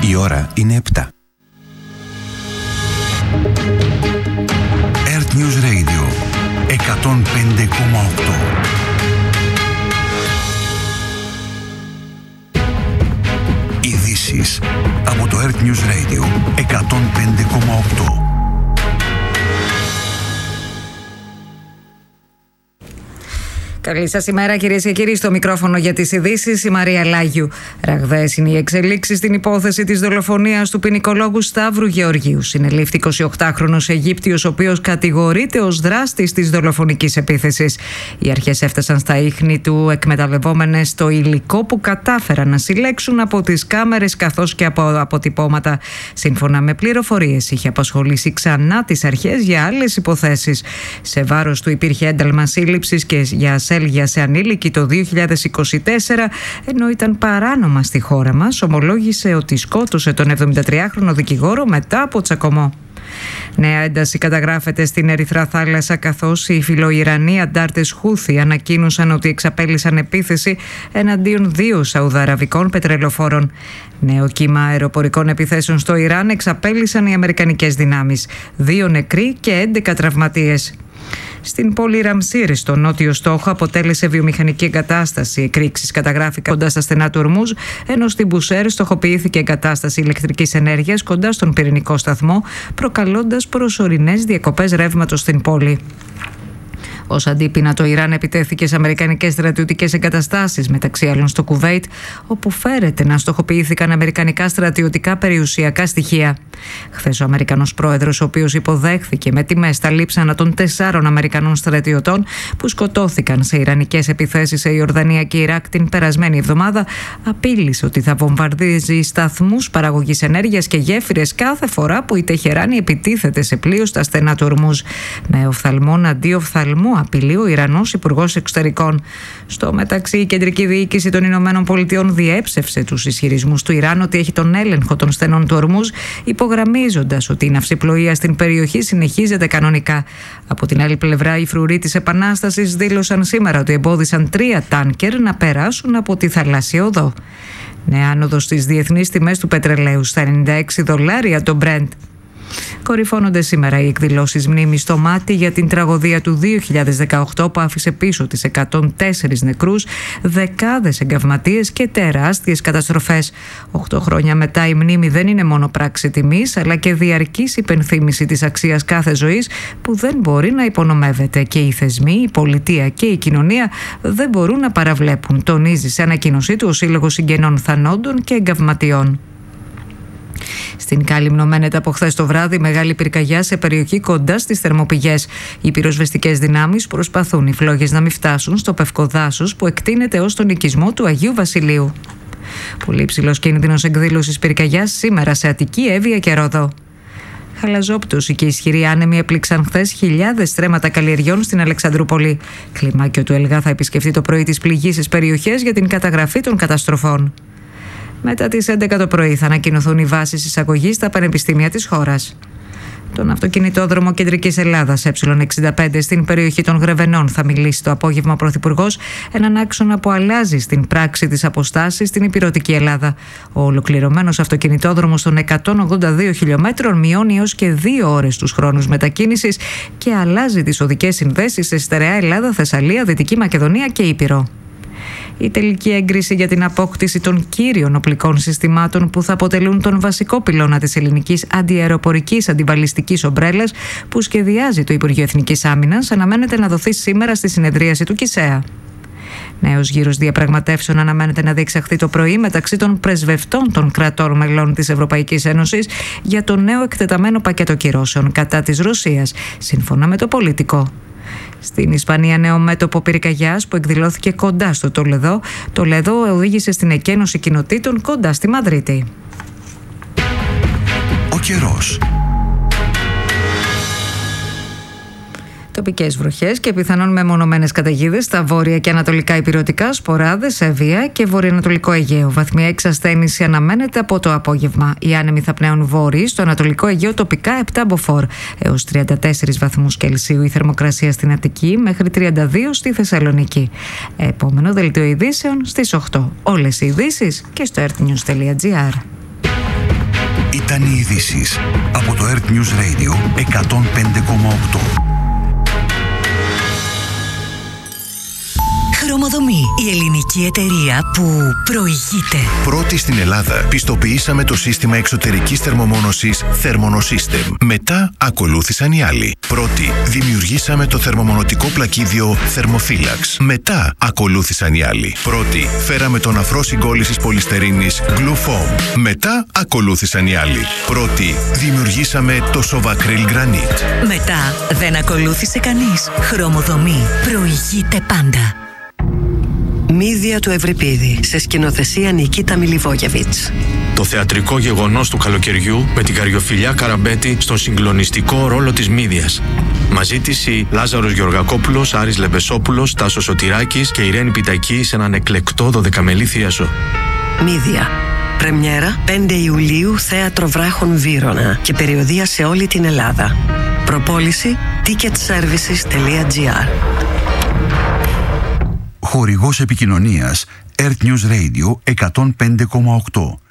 Η ώρα είναι 7. Earth News Radio 105,8. Ειδήσεις από το Earth News Radio 105,8. Καλή σας ημέρα, κυρίες και κύριοι. Στο μικρόφωνο για τις ειδήσεις η Μαρία Λάγιου. Ραγδαίες είναι οι εξελίξεις στην υπόθεση της δολοφονίας του ποινικολόγου Σταύρου Γεωργίου. Συνελήφθη 28χρονος Αιγύπτιος, ο οποίος κατηγορείται ως δράστης της δολοφονικής επίθεσης. Οι αρχές έφτασαν στα ίχνη του εκμεταλλευόμενες το υλικό που κατάφεραν να συλλέξουν από τις κάμερες καθώς και από αποτυπώματα. Σύμφωνα με πληροφορίες, είχε απασχολήσει ξανά τις αρχές για άλλες υποθέσεις. Σε βάρος του υπήρχε ένταλμα σύλληψης και για σε ανήλικη το 2024, ενώ ήταν παράνομα στη χώρα μας, ομολόγησε ότι σκότωσε τον 73χρονο δικηγόρο μετά από τσακωμό. Νέα ένταση καταγράφεται στην Ερυθρά Θάλασσα, καθώς οι φιλοϊρανοί αντάρτες Χούθι ανακοίνωσαν ότι εξαπέλυσαν επίθεση εναντίον 2 σαουδαραβικών πετρελοφόρων. Νέο κύμα αεροπορικών επιθέσεων στο Ιράν εξαπέλυσαν οι αμερικανικές δυνάμεις. 2 νεκροί και 11 τραυματίες. Στην πόλη Ραμσίρ, στο νότιο στόχο, αποτέλεσε βιομηχανική εγκατάσταση. Εκρήξεις καταγράφηκαν κοντά στα στενά του Ορμούζ, ενώ στην Μπουσέρ στοχοποιήθηκε εγκατάσταση ηλεκτρικής ενέργειας κοντά στον πυρηνικό σταθμό, προκαλώντας προσωρινές διακοπές ρεύματος στην πόλη. Ως αντίπεινα, το Ιράν επιτέθηκε σε αμερικανικές στρατιωτικές εγκαταστάσεις, μεταξύ άλλων στο Κουβέιτ, όπου φέρεται να στοχοποιήθηκαν αμερικανικά στρατιωτικά περιουσιακά στοιχεία. Χθες ο Αμερικανός πρόεδρος, ο οποίος υποδέχθηκε με τιμές τα λείψανα των 4 Αμερικανών στρατιωτών που σκοτώθηκαν σε ιρανικές επιθέσεις σε Ιορδανία και Ιράκ την περασμένη εβδομάδα, απείλησε ότι θα βομβαρδίζει σταθμούς παραγωγής ενέργειας και γέφυρες κάθε φορά που η Τεχεράνη επιτίθεται σε πλοίο στα στενά του Ορμούζ. Με οφθαλμόν αντί οφθαλμού, απειλεί ο Ιρανός Υπουργός Εξωτερικών. Στο μεταξύ, η Κεντρική Διοίκηση των Ηνωμένων Πολιτειών διέψευσε τους ισχυρισμούς του Ιράν ότι έχει τον έλεγχο των στενών του Ορμούζ, υπογραμμίζοντας ότι η ναυσιπλοεία στην περιοχή συνεχίζεται κανονικά. Από την άλλη πλευρά, οι φρουροί της Επανάστασης δήλωσαν σήμερα ότι εμπόδισαν 3 τάνκερ να περάσουν από τη θαλάσσια οδό. Νέα άνοδος στις διεθνείς τιμές του πετρελαίου στα $96 το Brent. Κορυφώνονται σήμερα οι εκδηλώσεις μνήμης στο Μάτι για την τραγωδία του 2018 που άφησε πίσω τις 104 νεκρούς, δεκάδες εγκαυματίες και τεράστιες καταστροφές. 8 χρόνια μετά, η μνήμη δεν είναι μόνο πράξη τιμής, αλλά και διαρκής υπενθύμηση της αξίας κάθε ζωής που δεν μπορεί να υπονομεύεται, και οι θεσμοί, η πολιτεία και η κοινωνία δεν μπορούν να παραβλέπουν, τονίζει σε ανακοίνωσή του ο Σύλλογος Συγγενών Θανόντων και Εγκαυματιών. Στην Κάλυμνο μένεται από χθες το βράδυ μεγάλη πυρκαγιά σε περιοχή κοντά στις θερμοπηγές. Οι πυροσβεστικές δυνάμεις προσπαθούν οι φλόγες να μην φτάσουν στο πευκοδάσος που εκτείνεται ως τον οικισμό του Αγίου Βασιλείου. Πολύ υψηλός κίνδυνος εκδήλωσης πυρκαγιάς σήμερα σε Αττική, Εύβοια και Ρόδο. Χαλαζόπτωση και ισχυροί άνεμοι έπληξαν χθες χιλιάδες στρέμματα καλλιεργιών στην Αλεξανδρούπολη. Κλιμάκιο του ΕΛΓΑ θα επισκεφτεί το πρωί τις πληγήσεις περιοχές για την καταγραφή των καταστροφών. Μετά τις 11 το πρωί θα ανακοινωθούν οι βάσεις εισαγωγής στα πανεπιστήμια της χώρας. Τον αυτοκινητόδρομο Κεντρικής Ελλάδας Ε65 στην περιοχή των Γρεβενών θα μιλήσει το απόγευμα ο Πρωθυπουργός, έναν άξονα που αλλάζει στην πράξη της αποστάσης στην Ηπειρωτική Ελλάδα. Ο ολοκληρωμένος αυτοκινητόδρομος των 182 χιλιόμετρων μειώνει έως και 2 ώρες τους χρόνους μετακίνησης και αλλάζει τις οδικές συνδέσεις σε στερεά Ελλάδα, Θεσσαλία, Δυτική Μακεδονία και Ήπειρο. Η τελική έγκριση για την απόκτηση των κύριων οπλικών συστημάτων που θα αποτελούν τον βασικό πυλώνα της ελληνικής αντιαεροπορικής αντιβαλιστικής ομπρέλας που σχεδιάζει το Υπουργείο Εθνικής Άμυνας αναμένεται να δοθεί σήμερα στη συνεδρίαση του ΚΙΣΕΑ. Νέος γύρος διαπραγματεύσεων αναμένεται να διεξαχθεί το πρωί μεταξύ των πρεσβευτών των κρατών μελών της Ευρωπαϊκής Ένωσης για το νέο εκτεταμένο πακέτο κυρώσεων κατά της Ρωσίας, σύμφωνα με το Πολίτικο. Στην Ισπανία, νέο μέτωπο πυρκαγιάς που εκδηλώθηκε κοντά στο Τολεδό. Το Λέδο οδήγησε στην εκένωση κοινοτήτων κοντά στη Μαδρίτη. Ο καιρός. Τοπικές βροχές και πιθανόν μεμονωμένες καταιγίδες στα βόρεια και ανατολικά ηπειρωτικά, σποράδες, Εύβοια και βορειοανατολικό Αιγαίο. Βαθμία εξασθένηση αναμένεται από το απόγευμα. Οι άνεμοι θα πνέουν βόρειοι, στο ανατολικό Αιγαίο τοπικά 7 μποφόρ έως 34 βαθμούς Κελσίου η θερμοκρασία στην Αττική, μέχρι 32 στη Θεσσαλονίκη. Επόμενο δελτίο ειδήσεων στις 8. Όλες οι ειδήσεις και στο earthnews.gr. Ήταν οι ειδήσεις από το Earth News Radio 105,8. Χρωμοδομή, η ελληνική εταιρεία που προηγείται. Πρώτη στην Ελλάδα πιστοποιήσαμε το σύστημα εξωτερικής θερμομόνωσης Thermonosystem. Μετά ακολούθησαν οι άλλοι. Πρώτη δημιουργήσαμε το θερμομονωτικό πλακίδιο Thermophilax. Μετά ακολούθησαν οι άλλοι. Πρώτη φέραμε τον αφρό συγκόλλησης πολυστερίνης Glufoam. Μετά ακολούθησαν οι άλλοι. Πρώτη δημιουργήσαμε το Sovacryl Granite. Μετά δεν ακολούθησε κανείς. Χρωμοδομή, προηγείται πάντα. Μύδια του Ευρυπίδη, σε σκηνοθεσία Νικίτα Μιλιβόγεβιτς. Το θεατρικό γεγονός του καλοκαιριού με την Καριοφιλιά Καραμπέτη στον συγκλονιστικό ρόλο της Μύδιας. Μαζί της οι Λάζαρος Γεωργακόπουλος, Άρης Λεμπεσόπουλος, Τάσος Σωτηράκης και Ιρένη Πιτακή σε έναν εκλεκτό 12μελή θίασο. Μύδια. Πρεμιέρα 5 Ιουλίου, Θέατρο Βράχων Βύρωνα και περιοδεία σε όλη την Ελλάδα. Προπόληση ticketservices.gr. Χορηγός επικοινωνίας Earth News Radio 105,8.